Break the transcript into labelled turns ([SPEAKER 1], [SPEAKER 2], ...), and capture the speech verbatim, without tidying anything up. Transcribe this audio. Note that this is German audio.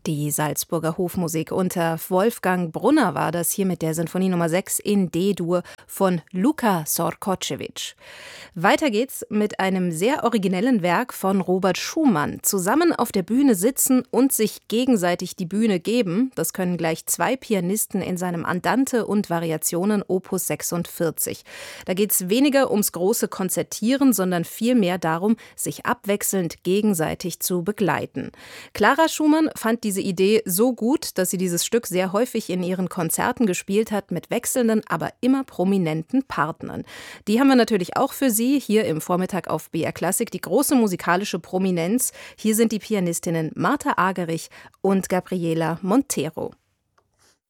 [SPEAKER 1] Die Salzburger Hofmusik unter Wolfgang Brunner war das hier mit der Sinfonie Nummer sechs in D-Dur von Luka Sorkocevic. Weiter geht's mit einem sehr originellen Werk von Robert Schumann. Zusammen auf der Bühne sitzen und sich gegenseitig die Bühne geben, das können gleich zwei Pianisten in seinem Andante und Variationen Opus sechsundvierzig. Da geht's weniger ums große Konzertieren, sondern vielmehr darum, sich abwechselnd gegenseitig zu begleiten. Clara Schumann fand die diese Idee so gut, dass sie dieses Stück sehr häufig in ihren Konzerten gespielt hat, mit wechselnden, aber immer prominenten Partnern. Die haben wir natürlich auch für Sie hier im Vormittag auf B R Klassik, die große musikalische Prominenz. Hier sind die Pianistinnen Martha Argerich und Gabriela Montero.